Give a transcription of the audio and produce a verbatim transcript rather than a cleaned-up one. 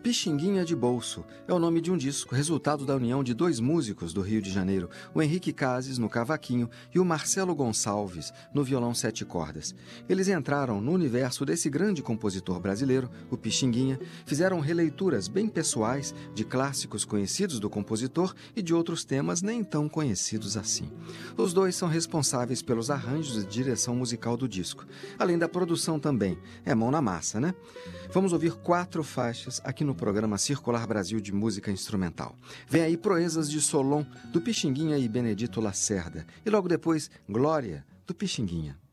Pixinguinha de Bolso é o nome de um disco, resultado da união de dois músicos do Rio de Janeiro, o Henrique Cases no cavaquinho e o Marcelo Gonçalves no violão sete cordas. Eles entraram no universo desse grande compositor brasileiro, o Pixinguinha, fizeram releituras bem pessoais de clássicos conhecidos do compositor e de outros temas nem tão conhecidos assim. Os dois são responsáveis pelos arranjos e direção musical do disco, além da produção também. É mão na massa, né? Vamos ouvir quatro faixas aqui no programa Circular Brasil de Música Instrumental. Vem aí Proezas de Solon, do Pixinguinha e Benedito Lacerda. E logo depois, Glória, do Pixinguinha.